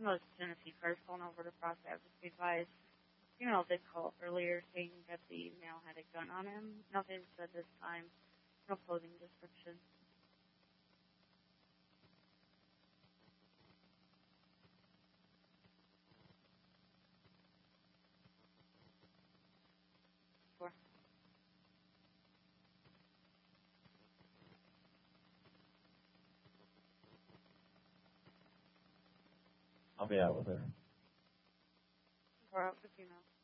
most Tennessee cars pulling over to process. Just be advised. Female did call earlier saying that the male had a gun on him. Nothing said this time. No clothing description. Four. I'll be out with her. Four out for female.